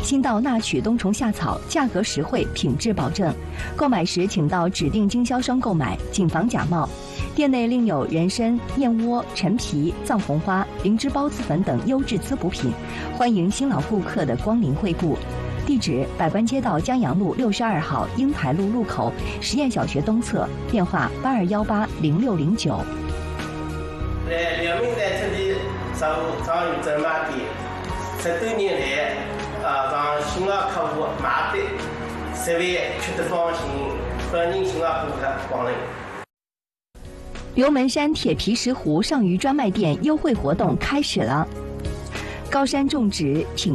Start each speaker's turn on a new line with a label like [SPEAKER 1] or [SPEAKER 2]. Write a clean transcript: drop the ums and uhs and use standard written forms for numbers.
[SPEAKER 1] 新到纳曲冬虫夏草，价格实惠，品质保证。购买时请到指定经销商购买，谨防假冒。店内另有人参、燕窝、陈皮、藏红花、灵芝孢子粉等优质滋补品，欢迎新老顾客的光临惠顾。地址：百官街道江阳路62号英台路路口实验小学东侧，电话82180609。
[SPEAKER 2] 在辽宁在这里商誉专卖店，10多年来，让新老客户买对，食味吃得放心，欢迎新老顾客光临。
[SPEAKER 1] 刘门山铁皮石斛上虞专卖店优惠活动开始了，高山种植挺。